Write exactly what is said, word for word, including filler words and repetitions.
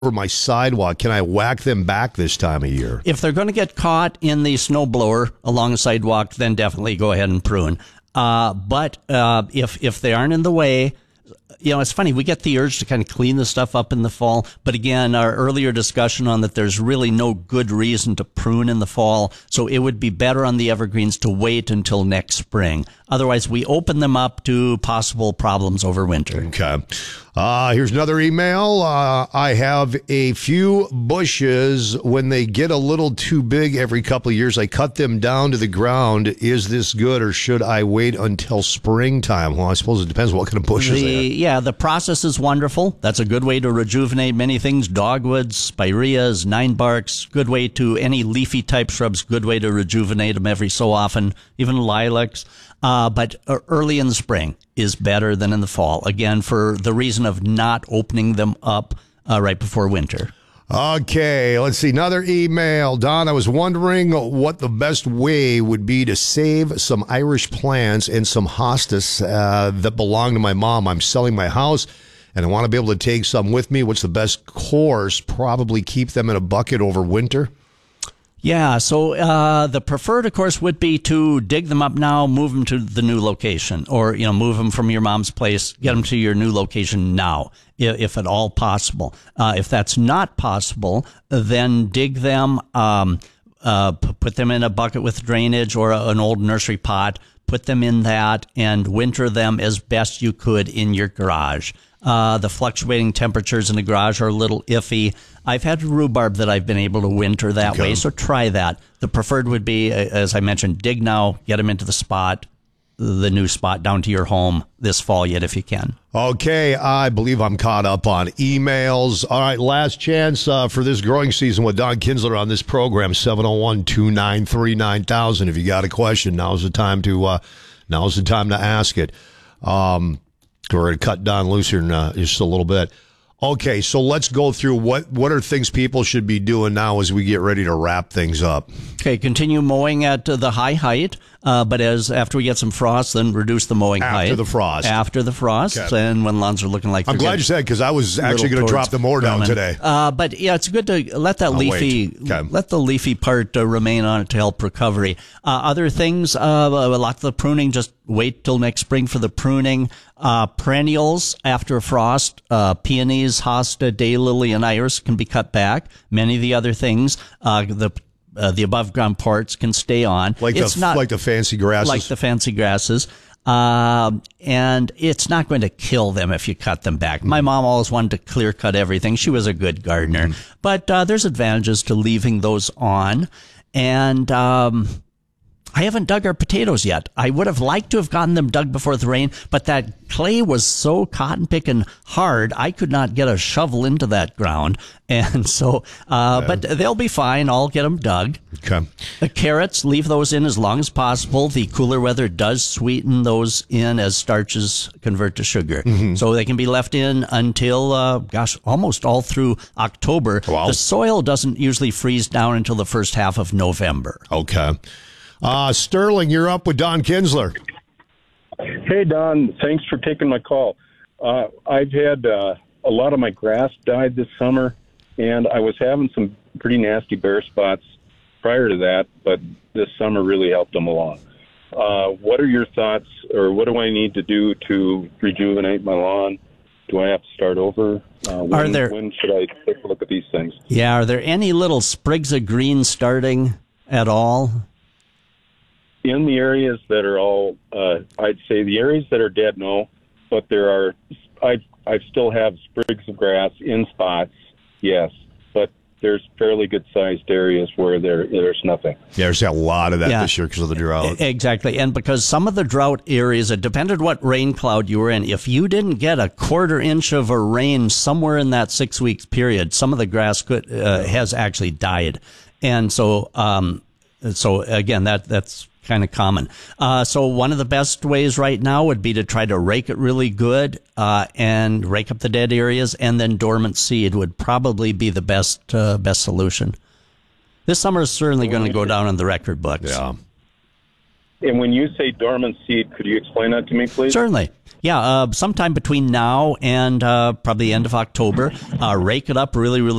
over my sidewalk, can I whack them back this time of year? If they're going to get caught in the snow blower along a sidewalk, then definitely go ahead and prune. Uh, but uh, if if they aren't in the way, you know, it's funny, we get the urge to kind of clean the stuff up in the fall. But again, our earlier discussion on that there's really no good reason to prune in the fall. So it would be better on the evergreens to wait until next spring. Otherwise, we open them up to possible problems over winter. Okay. Uh, here's another email. Uh, I have a few bushes. When they get a little too big every couple of years, I cut them down to the ground. Is this good, or should I wait until springtime? Well, I suppose it depends what kind of bushes the, they have. Yeah, the process is wonderful. That's a good way to rejuvenate many things. Dogwoods, spireas, nine barks, good way to any leafy type shrubs, good way to rejuvenate them every so often, even lilacs. Uh, but early in the spring is better than in the fall, again, for the reason of not opening them up uh, right before winter. Okay, let's see. Another email. Don, I was wondering what the best way would be to save some Irish plants and some hostas uh, that belong to my mom. I'm selling my house, and I want to be able to take some with me. What's the best course? Probably keep them in a bucket over winter. Yeah, so uh, the preferred, of course, would be to dig them up now, move them to the new location, or, you know, move them from your mom's place, get them to your new location now, if, if at all possible. Uh, if that's not possible, then dig them, um, uh, p- put them in a bucket with drainage or a, an old nursery pot, put them in that, and winter them as best you could in your garage. Uh, the fluctuating temperatures in the garage are a little iffy. I've had rhubarb that I've been able to winter that okay. way, so try that. The preferred would be, as I mentioned, dig now, get them into the spot, the new spot down to your home this fall yet if you can. Okay, I believe I'm caught up on emails. All right, last chance uh, for this growing season with Don Kinsler on this program, seven oh one, two nine three, nine thousand. If you got a question, now's the time to uh, now's the time to ask it. Um, we're going to cut Don loose here in uh, just a little bit. Okay, so let's go through what, what are things people should be doing now as we get ready to wrap things up. Okay, continue mowing at uh, the high height, uh, but as after we get some frost, then reduce the mowing After height. After the frost. After the frost, okay. And when lawns are looking like I'm glad you said, because I was actually going to drop the mower down today. Uh, but yeah, it's good to let that I'll leafy, okay. let the leafy part uh, remain on it to help recovery. Uh, other things, uh, a lot of the pruning, just wait till next spring for the pruning. Uh, perennials after frost, uh, peonies, hosta, daylily, and iris can be cut back. Many of the other things, uh, the uh, the above ground parts can stay on. Like it's the not like the fancy grasses, like the fancy grasses. Um, and it's not going to kill them if you cut them back. My mom always wanted to clear cut everything. She was a good gardener, mm. but uh, there's advantages to leaving those on. And um, I haven't dug our potatoes yet. I would have liked to have gotten them dug before the rain, but that clay was so cotton picking hard, I could not get a shovel into that ground. And so, uh, yeah. but they'll be fine. I'll get them dug. Okay. The carrots, leave those in as long as possible. The cooler weather does sweeten those in as starches convert to sugar. Mm-hmm. So they can be left in until, uh, gosh, almost all through October. Wow. The soil doesn't usually freeze down until the first half of November. Okay. Uh, Sterling, you're up with Don Kinsler. Hey, Don. Thanks for taking my call. Uh, I've had uh, a lot of my grass died this summer, and I was having some pretty nasty bare spots prior to that, but this summer really helped them along. Uh, what are your thoughts, or what do I need to do to rejuvenate my lawn? Do I have to start over? Uh, when, are there, when should I take a look at these things? Yeah, are there any little sprigs of green starting at all? In the areas that are all, uh, I'd say the areas that are dead, no, but there are, I I still have sprigs of grass in spots, yes, but there's fairly good-sized areas where there there's nothing. Yeah, there's a lot of that yeah. this year because of the drought. Exactly, and because some of the drought areas, it depended what rain cloud you were in. If you didn't get a quarter inch of a rain somewhere in that six weeks period, some of the grass could uh, has actually died, and so um, so again that that's. kind of common. Uh, so one of the best ways right now would be to try to rake it really good uh, and rake up the dead areas, and then dormant seed would probably be the best uh, best solution. This summer is certainly going to go down in the record books. Yeah. And when you say dormant seed, could you explain that to me, please? Certainly. Yeah, uh, sometime between now and uh, probably the end of October, uh, rake it up really, really